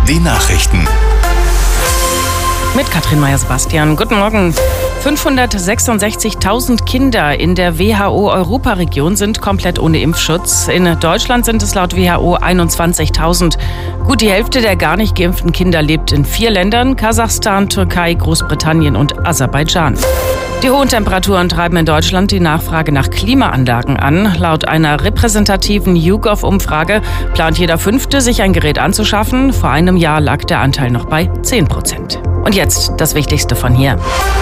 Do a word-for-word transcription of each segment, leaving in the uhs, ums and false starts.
Die Nachrichten. Mit Katrin Meyer-Sebastian. Guten Morgen. fünfhundertsechsundsechzigtausend Kinder in der W H O-Europaregion sind komplett ohne Impfschutz. In Deutschland sind es laut W H O einundzwanzigtausend. Gut die Hälfte der gar nicht geimpften Kinder lebt in vier Ländern: Kasachstan, Türkei, Großbritannien und Aserbaidschan. Die hohen Temperaturen treiben in Deutschland die Nachfrage nach Klimaanlagen an. Laut einer repräsentativen YouGov-Umfrage plant jeder Fünfte, sich ein Gerät anzuschaffen. Vor einem Jahr lag der Anteil noch bei zehn Prozent. Und jetzt das Wichtigste von hier.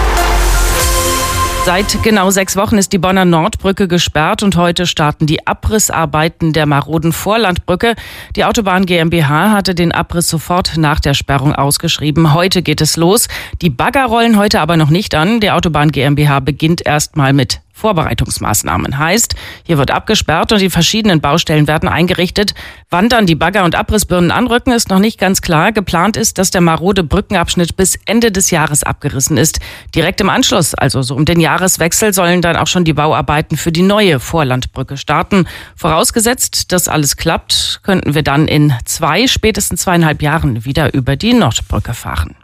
Seit genau sechs Wochen ist die Bonner Nordbrücke gesperrt und heute starten die Abrissarbeiten der maroden Vorlandbrücke. Die Autobahn GmbH hatte den Abriss sofort nach der Sperrung ausgeschrieben. Heute geht es los. Die Bagger rollen heute aber noch nicht an. Die Autobahn GmbH beginnt erstmal mit Vorbereitungsmaßnahmen. Heißt, hier wird abgesperrt und die verschiedenen Baustellen werden eingerichtet. Wann dann die Bagger und Abrissbirnen anrücken, ist noch nicht ganz klar. Geplant ist, dass der marode Brückenabschnitt bis Ende des Jahres abgerissen ist. Direkt im Anschluss, also so um den Jahreswechsel, sollen dann auch schon die Bauarbeiten für die neue Vorlandbrücke starten. Vorausgesetzt, dass alles klappt, könnten wir dann in zwei, spätestens zweieinhalb Jahren wieder über die Nordbrücke fahren.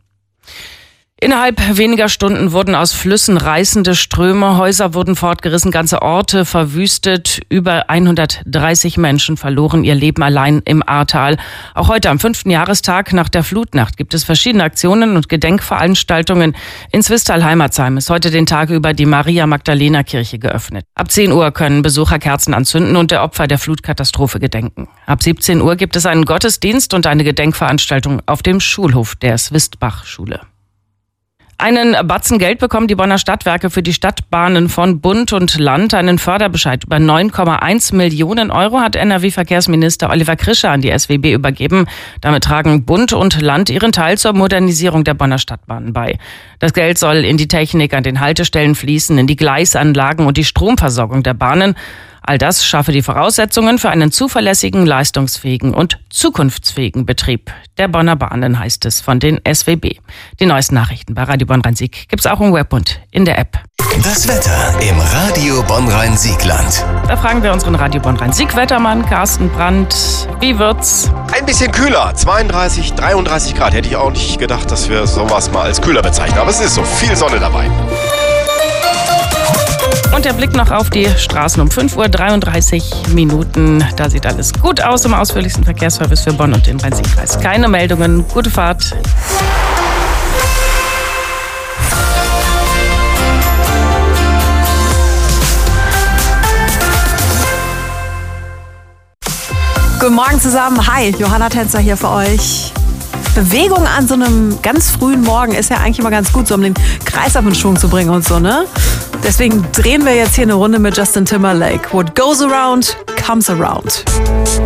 Innerhalb weniger Stunden wurden aus Flüssen reißende Ströme, Häuser wurden fortgerissen, ganze Orte verwüstet. Über hundertdreißig Menschen verloren ihr Leben allein im Ahrtal. Auch heute am fünften Jahrestag nach der Flutnacht gibt es verschiedene Aktionen und Gedenkveranstaltungen. In Zwistal-Heimatsheim ist heute den Tag über die Maria-Magdalena-Kirche geöffnet. Ab zehn Uhr können Besucher Kerzen anzünden und der Opfer der Flutkatastrophe gedenken. Ab siebzehn Uhr gibt es einen Gottesdienst und eine Gedenkveranstaltung auf dem Schulhof der Swistbach-Schule. Einen Batzen Geld bekommen die Bonner Stadtwerke für die Stadtbahnen von Bund und Land. Einen Förderbescheid über neun Komma eins Millionen Euro hat N R W-Verkehrsminister Oliver Krischer an die S W B übergeben. Damit tragen Bund und Land ihren Teil zur Modernisierung der Bonner Stadtbahnen bei. Das Geld soll in die Technik an den Haltestellen fließen, in die Gleisanlagen und die Stromversorgung der Bahnen. All das schaffe die Voraussetzungen für einen zuverlässigen, leistungsfähigen und zukunftsfähigen Betrieb der Bonner Bahnen, heißt es von den S W B. Die neuesten Nachrichten bei Radio Bonn-Rhein-Sieg gibt's auch im Web und in der App. Das Wetter im Radio Bonn-Rhein-Sieg-Land. Da fragen wir unseren Radio Bonn-Rhein-Sieg-Wettermann Carsten Brandt. Wie wird's? Ein bisschen kühler, zweiunddreißig, dreiunddreißig Grad. Hätte ich auch nicht gedacht, dass wir sowas mal als kühler bezeichnen. Aber es ist so, viel Sonne dabei. Und der Blick noch auf die Straßen um fünf Uhr dreiunddreißig Minuten. Da sieht alles gut aus im ausführlichsten Verkehrsservice für Bonn und den Rhein-Sieg-Kreis. Keine Meldungen, gute Fahrt. Guten Morgen zusammen. Hi, Johanna Tänzer hier für euch. Bewegung an so einem ganz frühen Morgen ist ja eigentlich immer ganz gut, so um den Kreislauf in Schwung zu bringen und so, ne? Deswegen drehen wir jetzt hier eine Runde mit Justin Timberlake. What goes around, comes around.